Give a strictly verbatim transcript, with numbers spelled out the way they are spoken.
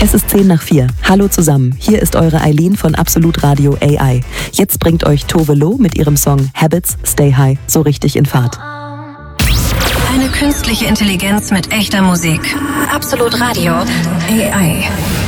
Es ist zehn nach vier. Hallo zusammen, hier ist eure Eileen von Absolut Radio A I. Jetzt bringt euch Tove Lo mit ihrem Song Habits, Stay High so richtig in Fahrt. Eine künstliche Intelligenz mit echter Musik. Absolut Radio A I.